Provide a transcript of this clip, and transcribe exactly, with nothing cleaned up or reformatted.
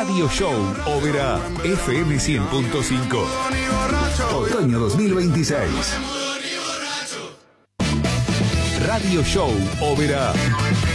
Radio Show Oberá, F M cien punto cinco. Otoño dos mil veintiséis. Radio Show Oberá.